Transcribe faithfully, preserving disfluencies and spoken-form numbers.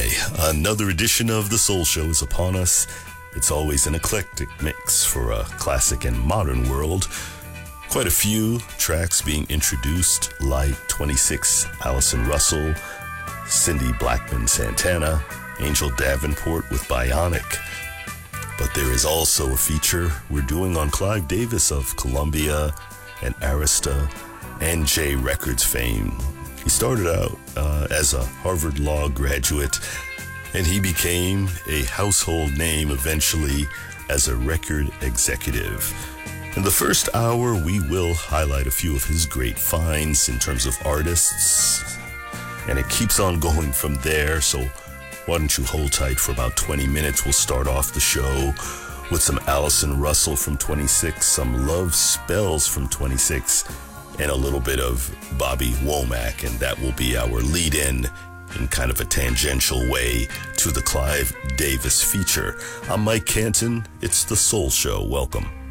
Another edition of The Soul Show is upon us. It's always an eclectic mix for a classic and modern world. Quite a few tracks being introduced, like twenty-six, Allison Russell, Cindy Blackman Santana, Angel Davenport with Bionic. But there is also a feature we're doing on Clive Davis of Columbia and Arista and J Records fame. He started out uh, as a Harvard Law graduate, and he became a household name eventually as a record executive. In the first hour, we will highlight a few of his great finds in terms of artists, and it keeps on going from there, so why don't you hold tight for about twenty minutes. We'll start off the show with some Allison Russell from twenty-six, some Love Spells from twenty-six, and a little bit of Bobby Womack, and that will be our lead-in in kind of a tangential way to the Clive Davis feature. I'm Mike Canton. It's The Soul Show. Welcome.